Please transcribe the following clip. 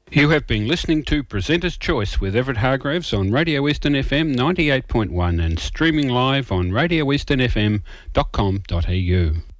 You have been listening to Presenter's Choice with Everett Hargraves on Radio Eastern FM 98.1 and streaming live on radioeasternfm.com.au.